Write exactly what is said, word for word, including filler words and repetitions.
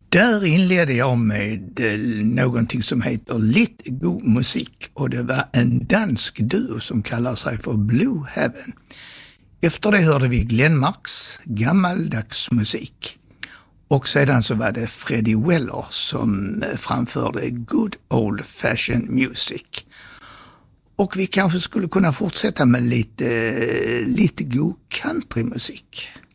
Där inledde jag med eh, någonting som heter Lite god musik, och det var en dansk duo som kallar sig för Blue Heaven. Efter det hörde vi Glenn Marks gammaldags musik. Och sedan så var det Freddie Weller som framförde Good Old Fashioned Music. Och vi kanske skulle kunna fortsätta med lite, lite god countrymusik.